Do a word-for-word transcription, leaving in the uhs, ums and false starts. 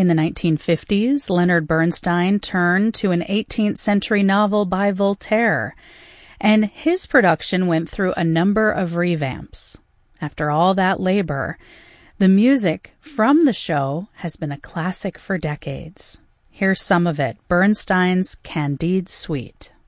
In the nineteen fifties, Leonard Bernstein turned to an eighteenth century novel by Voltaire, and his production went through a number of revamps. After all that labor, the music from the show has been a classic for decades. Here's some of it, Bernstein's Candide Suite.